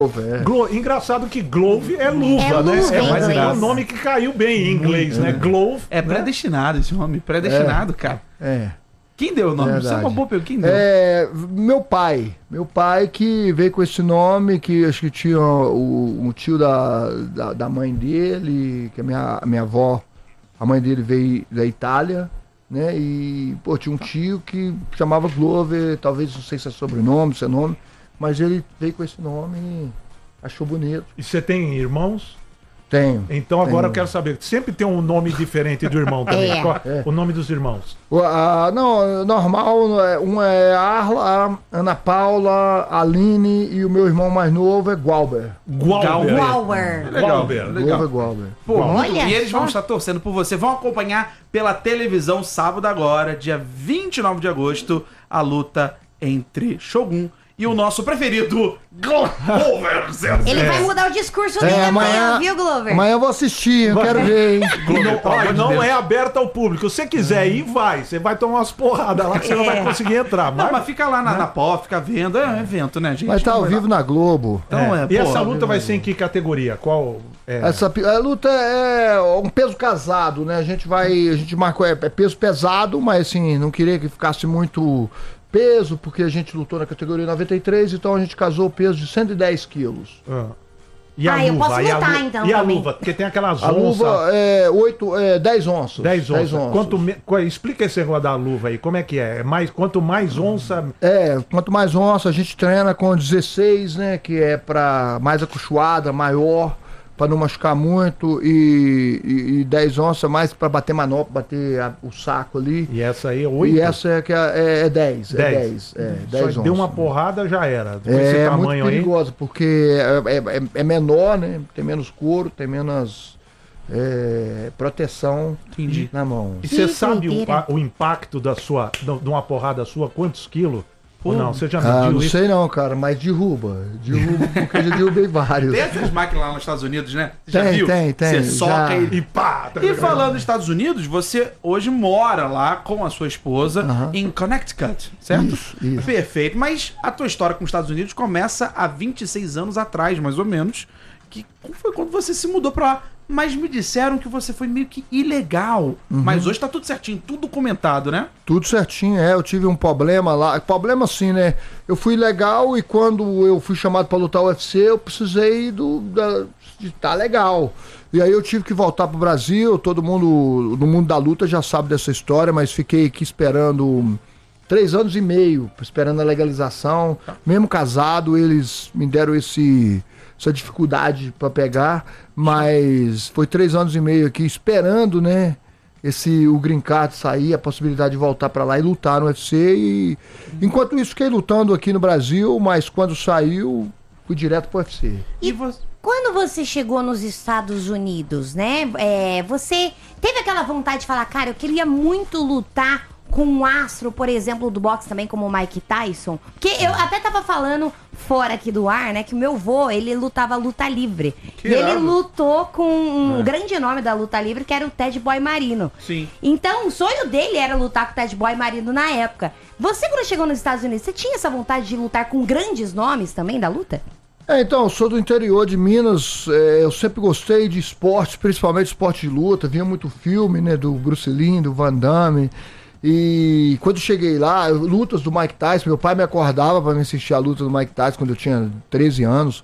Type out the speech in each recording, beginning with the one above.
Engraçado que Glove é luva, É né? luva, Mas é um inglês. nome que caiu bem em inglês, né? Glove. É predestinado esse nome, predestinado, cara. Quem deu o nome? Isso é uma boa pergunta. Quem deu? Meu pai que veio com esse nome, que acho que tinha um tio da mãe dele, que a minha avó, a mãe dele veio da Itália, né? E, pô, tinha um tio que chamava Glover, talvez, não sei se é sobrenome, se é nome, mas ele veio com esse nome e achou bonito. E você tem irmãos? Tenho. Então agora eu quero saber, sempre tem um nome diferente do irmão também. Qual é o nome dos irmãos? Não, normal, um é Arla, Ana Paula, Aline e o meu irmão mais novo é Gualber. Gualber. Gualber. Pô, Olha e eles só. vão estar torcendo por você. Vão acompanhar pela televisão sábado agora, dia 29 de agosto, a luta entre Shogun e o nosso preferido, Glover. Ele vai mudar o discurso dele amanhã, viu, Glover? Amanhã eu vou assistir, eu quero ver, hein? Não é aberto ao público. Se você quiser ir, vai. Você vai tomar umas porradas lá que você não vai conseguir entrar. Não, mas fica lá na pó, fica vendo. É um evento, né, gente? Mas tá ao vivo na Globo. Então, E essa luta vai ser em que categoria? Qual é? A luta é um peso casado, né? A gente marcou, é peso pesado, mas assim, não queria que ficasse muito peso, porque a gente lutou na categoria 93, então a gente casou o peso de 110 quilos. E a luva? Eu posso lutar, então, E a também. luva? Porque tem aquelas A luva é 10 onças. 10 onças. Explica esse negócio da luva aí, como é que é? Quanto mais onça... Quanto mais onça, a gente treina com 16, né, que é pra mais acolchoada, maior, pra não machucar muito, e 10 onças mais pra bater manopla, bater o saco ali. E essa aí é 8? E essa é 10. 10 onças. Deu uma porrada, já era. Com esse É tamanho muito perigoso, porque é menor, né? Tem menos couro, tem menos proteção na mão. E você sabe o impacto de uma porrada sua? Quantos quilos? Ou não? Você já mediu não isso? sei não, cara, mas derruba porque eu já derrubei vários. Tem essas máquinas lá nos Estados Unidos, né? Você já Tem, viu? tem. Você soca já. e pá! E falando dos Estados Unidos, você hoje mora lá com a sua esposa em Connecticut, certo? Isso. Perfeito. Mas a tua história com os Estados Unidos começa há 26 anos atrás, mais ou menos, que foi quando você se mudou pra lá. Mas me disseram que você foi meio que ilegal. Mas hoje tá tudo certinho, tudo documentado, né? Tudo certinho, eu tive um problema lá. Problema assim, né? Eu fui legal e quando eu fui chamado pra lutar o UFC, eu precisei de estar legal. E aí eu tive que voltar pro Brasil, todo mundo no mundo da luta já sabe dessa história, mas fiquei aqui esperando 3 anos e meio, esperando a legalização. Mesmo casado, eles me deram essa dificuldade para pegar, mas foi 3 anos e meio aqui esperando, né, o green card sair, a possibilidade de voltar para lá e lutar no UFC, e enquanto isso fiquei lutando aqui no Brasil, mas quando saiu, fui direto pro UFC. E quando você chegou nos Estados Unidos, né, você teve aquela vontade de falar, cara, eu queria muito lutar com um astro, por exemplo, do boxe também, como o Mike Tyson? Porque eu até tava falando fora aqui do ar, né, que o meu vô, ele lutava luta livre. Que e ele irado. lutou com um grande nome da luta livre, que era o Ted Boy Marino. Sim. Então, o sonho dele era lutar com o Ted Boy Marino na época. Você, quando chegou nos Estados Unidos, você tinha essa vontade de lutar com grandes nomes também da luta? Então, eu sou do interior de Minas, eu sempre gostei de esportes, principalmente esporte de luta, via muito filme, né, do Bruce Lee, do Van Damme. E quando cheguei lá, lutas do Mike Tyson, meu pai me acordava para me assistir a luta do Mike Tyson quando eu tinha 13 anos.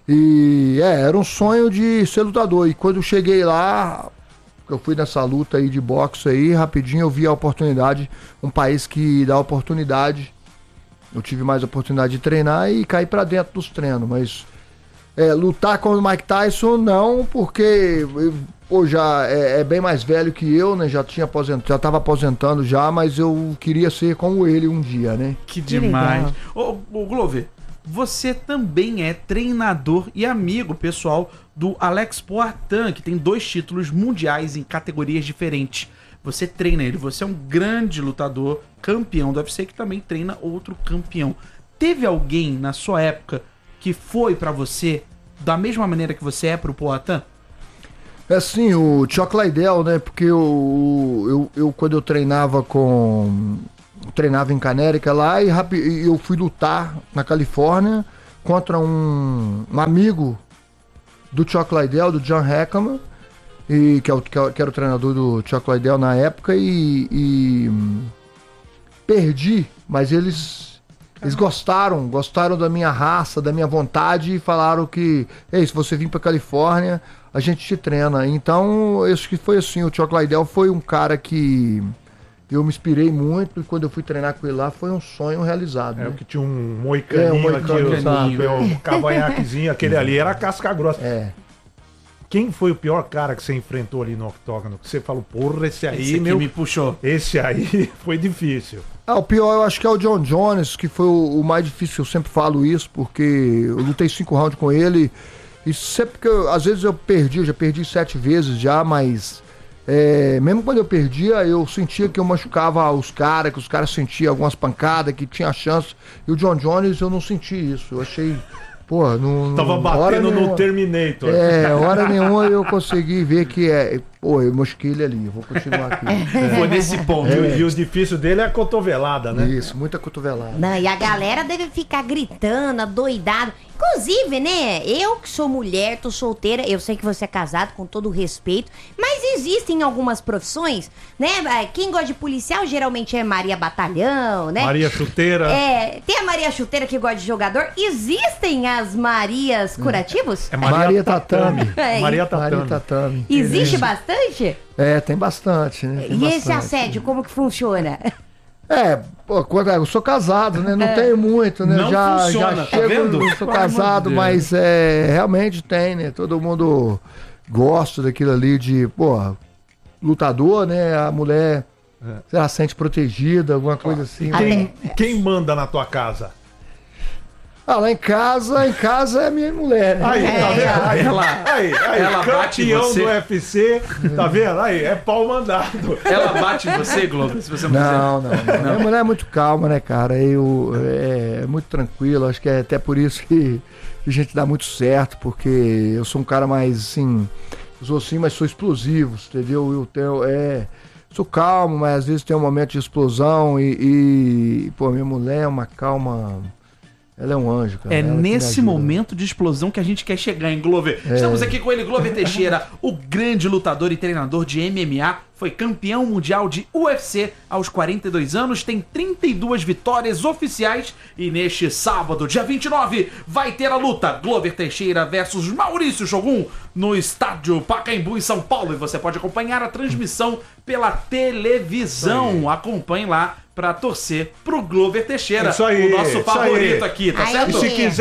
E era um sonho de ser lutador. E quando eu cheguei lá, eu fui nessa luta aí de boxe aí, rapidinho eu vi a oportunidade, um país que dá oportunidade. Eu tive mais oportunidade de treinar e cair para dentro dos treinos, mas lutar com o Mike Tyson não, porque já é bem mais velho que eu, né? Já estava aposentando já, mas eu queria ser como ele um dia, né? Que demais. Ô, Glover, você também é treinador e amigo pessoal do Alex Poatan, que tem 2 títulos mundiais em categorias diferentes. Você treina ele, você é um grande lutador, campeão do UFC, que também treina outro campeão. Teve alguém na sua época que foi pra você da mesma maneira que você é pro Poatan? Sim, o Chuck Liddell, né? Porque eu quando eu treinava em Canérica lá, e eu fui lutar na Califórnia contra um amigo do Chuck Liddell, do John Hackman, que era o treinador do Chuck Liddell na época, e perdi, mas eles gostaram da minha raça, da minha vontade, e falaram que, se você vir pra Califórnia, a gente te treina. Então, acho que foi assim, o Chuck Liddell foi um cara que eu me inspirei muito, e quando eu fui treinar com ele lá, foi um sonho realizado. O que tinha um moicaninho aqui, o cavanhaquezinho, aquele ali era casca grossa. Quem foi o pior cara que você enfrentou ali no octógono? Que você falou, porra, esse aí, me puxou. Esse aí foi difícil. O pior eu acho que é o John Jones, que foi o mais difícil, eu sempre falo isso, porque eu lutei 5 rounds com ele, e sempre que às vezes eu já perdi 7 vezes já, mas mesmo quando eu perdia, eu sentia que eu machucava os caras, que os caras sentiam algumas pancadas, que tinha chance, e o John Jones eu não senti isso, eu achei... Pô, tava batendo no Terminator. Hora nenhuma eu consegui ver que eu machuquei ele ali, eu vou continuar aqui. Foi nesse ponto. E o difícil dele é a cotovelada, né? Isso, muita cotovelada. Não, e a galera deve ficar gritando, doidado. Inclusive, né, eu que sou mulher, tô solteira, eu sei que você é casado, com todo o respeito, mas existem algumas profissões, né, quem gosta de policial geralmente é Maria Batalhão, né? Maria Chuteira. Tem a Maria Chuteira que gosta de jogador, existem as Marias curativos? É Maria Tatame. Maria Tatame. Existe bastante? Tem bastante, né? Tem e bastante. esse assédio, como que funciona? Quando eu sou casado, né? Não tenho muito, né? Não funciona, chego, tá vendo? Eu sou casado, mas realmente tem, né? Todo mundo gosta daquilo ali de, lutador, né? A mulher ela sente protegida, alguma coisa assim. Quem manda na tua casa? Lá em casa é minha mulher, né? Aí, tá vendo? Aí, ela bate em campeão você. do UFC, tá vendo? Aí, é pau mandado. Ela bate em você, Globo, se você não quiser. Não. Minha mulher é muito calma, né, cara? É muito tranquilo, acho que é até por isso que a gente dá muito certo, porque eu sou um cara mais, assim, mas sou explosivo, entendeu? Sou calmo, mas às vezes tem um momento de explosão minha mulher é uma calma... Ela é um anjo, cara. É nesse momento de explosão que a gente quer chegar em Glover. Estamos aqui com ele, Glover Teixeira, o grande lutador e treinador de MMA. Foi campeão mundial de UFC aos 42 anos, tem 32 vitórias oficiais. E neste sábado, dia 29, vai ter a luta Glover Teixeira versus Maurício Shogun no estádio Pacaembu, em São Paulo. E você pode acompanhar a transmissão pela televisão. Acompanhe lá pra torcer pro Glover Teixeira, isso aí, o nosso favorito aqui, tá certo? E se quiser,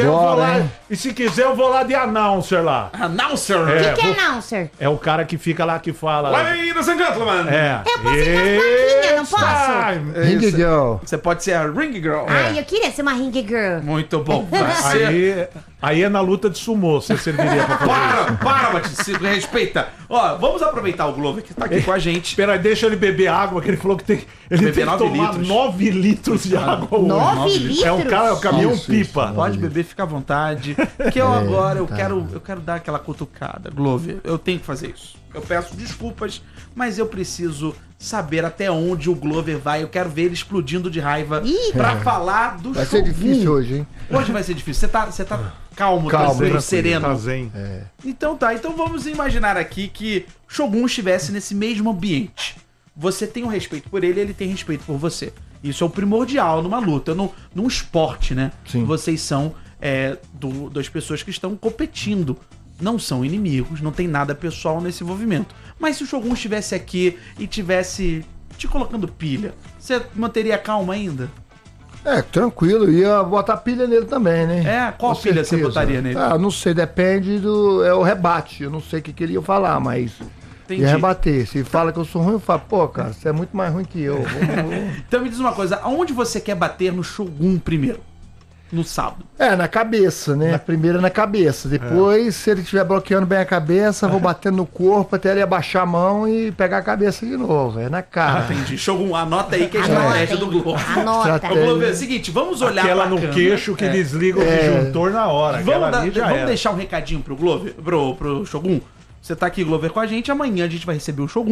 eu vou lá de announcer lá. Announcer? O que é announcer? É o cara que fica lá que fala. Ladies and gentlemen. Eu posso ir nas plaquinhas, não posso? Ring girl. Você pode ser a ring girl. Ai, eu queria ser uma ring girl. Muito bom. Vai ser... Aí é na luta de sumô, você serviria pra fazer isso. Para, Batista, se respeita. Ó, vamos aproveitar o Glover que tá aqui com a gente. Espera aí, deixa ele beber água, que ele falou que ele tem que tomar 9 litros de água hoje. 9 litros? É um caminhão pipa. Pode beber, fica à vontade. Que eu quero dar aquela cutucada. Glover, eu tenho que fazer isso. Eu peço desculpas, mas eu preciso saber até onde o Glover vai. Eu quero ver ele explodindo de raiva pra falar do Vai ser difícil hoje, hein? Hoje vai ser difícil. Você tá calmo, tranquilo, sereno. Então então vamos imaginar aqui que Shogun estivesse nesse mesmo ambiente. Você tem um respeito por ele, ele tem respeito por você. Isso é o primordial numa luta, num esporte, né? Sim. Vocês são das pessoas que estão competindo. Não são inimigos, não tem nada pessoal nesse envolvimento. Mas se o Shogun estivesse aqui e tivesse te colocando pilha, você manteria calma ainda? Tranquilo, ia botar pilha nele também, né? Qual Com pilha certeza. você botaria nele? Não sei, depende o rebate. Eu não sei o que ele ia falar, mas Entendi. ia rebater. Se fala que eu sou ruim, eu falo, cara, você é muito mais ruim que eu. Então me diz uma coisa, aonde você quer bater no Shogun primeiro? No sábado. Na cabeça, né? Primeiro na cabeça. Depois, se ele estiver bloqueando bem a cabeça, vou batendo no corpo até ele abaixar a mão e pegar a cabeça de novo. É na cara. Entendi. Shogun, anota aí que é a estratégia do Globo. Anota. Ô, Globo, é o seguinte, vamos olhar Aquela pra no câmera. queixo que desliga o disjuntor na hora. Vamos deixar um recadinho pro Glover, pro Shogun. Você tá aqui, Glover, com a gente. Amanhã a gente vai receber o Shogun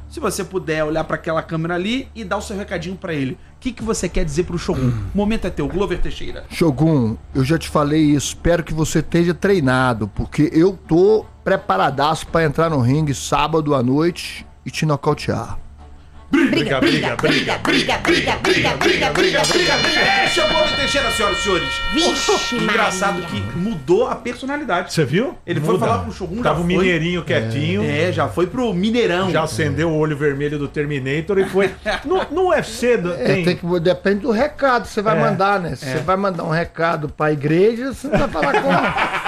Se você puder olhar pra aquela câmera ali e dar o seu recadinho pra ele. O que você quer dizer pro Shogun? O momento é teu, Glover Teixeira. Shogun, eu já te falei isso, espero que você esteja treinado, porque eu tô preparadaço pra entrar no ringue sábado à noite e te nocautear. Briga. Esse é o Glover Teixeira, senhoras e senhores. Vixe, Engraçado Maria. que mudou a personalidade. Você viu? Ele foi falar com o Shogun, Tava já o foi. mineirinho quietinho. Já foi pro Mineirão. Já acendeu o olho vermelho do Terminator e foi. No UFC Depende do recado que você vai mandar, né? Se você vai mandar um recado pra igreja, você não vai falar com.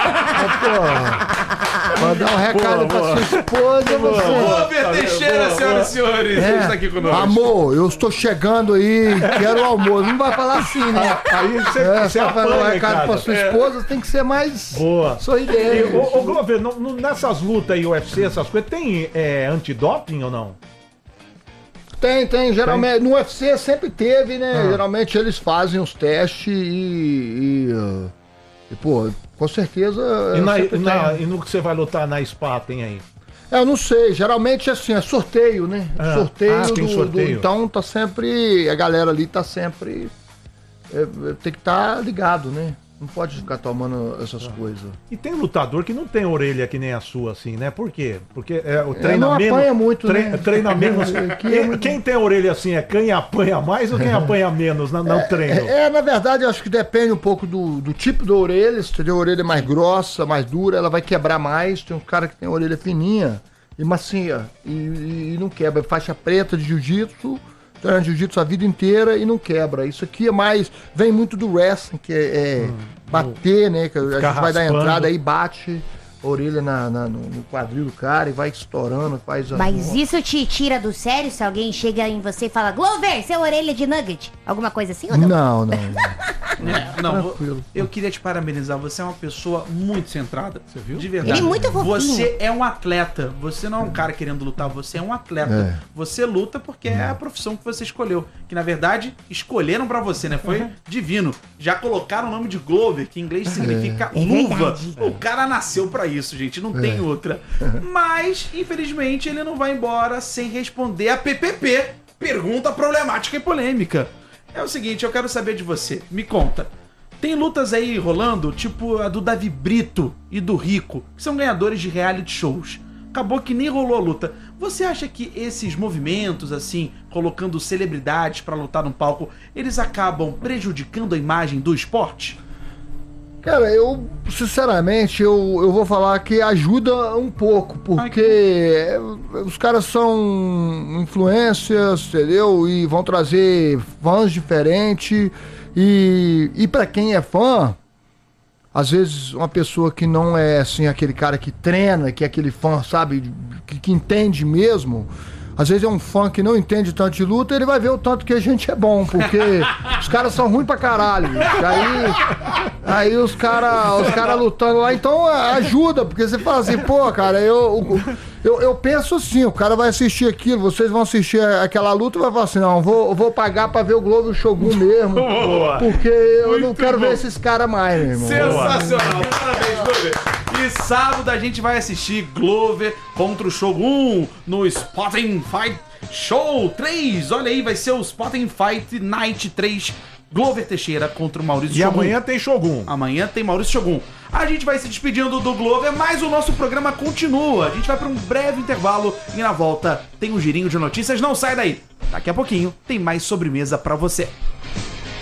Mandar um recado pra sua esposa, você. Glover Teixeira, senhoras e senhores. Ele está aqui conosco. Amor, eu estou chegando aí, quero o almoço. Não vai falar assim, né? Aí você vai mandar um recado cara. pra sua esposa, tem que ser mais Boa. sorridente. Ô, Glover, nessas lutas aí, UFC, essas coisas, tem antidoping ou não? Tem. Geralmente, no UFC sempre teve, né? Geralmente eles fazem os testes e pô, com certeza. E no que você vai lutar na SPA, tem aí? Eu não sei, geralmente assim, é sorteio, né? Tem sorteio. Então tá sempre. A galera ali tá sempre. Tem que estar ligado, né? Não pode ficar tomando essas coisas. E tem lutador que não tem orelha que nem a sua, assim, né? Por quê? Porque o treinamento. Não apanha muito, né? Treinamento. Quem tem orelha assim é quem apanha mais ou quem apanha menos no treino? Na verdade, eu acho que depende um pouco do tipo da orelha. Se tiver a orelha mais grossa, mais dura, ela vai quebrar mais. Tem um cara que tem a orelha fininha e macia e não quebra. Faixa preta de jiu-jitsu. Treina jiu-jitsu a vida inteira e não quebra. Isso aqui é mais. Vem muito do wrestling, que é bater, né? Que a gente vai dar entrada aí, bate a orelha no quadril do cara e vai estourando, faz a. Mas isso te tira do sério se alguém chega em você e fala, Glover, seu orelha de nugget? Alguma coisa assim ou não? Não. Tranquilo. Eu queria te parabenizar. Você é uma pessoa muito centrada. Você viu? De verdade. Ele é muito fofinho. Você é um atleta. Você não é um cara querendo lutar. Você é um atleta. Você luta porque é a profissão que você escolheu. Que na verdade escolheram pra você, né? Foi divino. Já colocaram o nome de Glover, que em inglês significa luva. verdade. O cara nasceu pra isso, gente. Não tem outra. Mas, infelizmente, ele não vai embora sem responder a PPP. Pergunta problemática e polêmica. É o seguinte, eu quero saber de você. Me conta. Tem lutas aí rolando, tipo a do Davi Brito e do Rico, que são ganhadores de reality shows. Acabou que nem rolou a luta. Você acha que esses movimentos, assim, colocando celebridades pra lutar no palco, eles acabam prejudicando a imagem do esporte? Cara, eu, sinceramente, eu vou falar que ajuda um pouco, porque os caras são influências, entendeu? E vão trazer fãs diferentes. E pra quem é fã, às vezes uma pessoa que não é, assim, aquele cara que treina, que é aquele fã, sabe, que entende mesmo... Às vezes é um fã que não entende tanto de luta, ele vai ver o tanto que a gente é bom, porque os caras são ruins pra caralho. Aí os cara lutando lá, então ajuda, porque você fala assim, pô, cara, eu penso assim, o cara vai assistir aquilo, vocês vão assistir aquela luta e vai falar assim, não, vou pagar pra ver o Glover e o Shogun mesmo, porque eu não quero ver esses caras mais, meu irmão. Sensacional, parabéns, Glover. E sábado a gente vai assistir Glover contra o Shogun no Spotting Fight Show 3. Olha aí, vai ser o Spotting Fight Night 3. Glover Teixeira contra o Maurício Shogun. E amanhã tem Shogun. Amanhã tem Maurício Shogun. A gente vai se despedindo do Glover, mas o nosso programa continua. A gente vai para um breve intervalo e na volta tem um girinho de notícias. Não sai daí. Daqui a pouquinho tem mais sobremesa para você.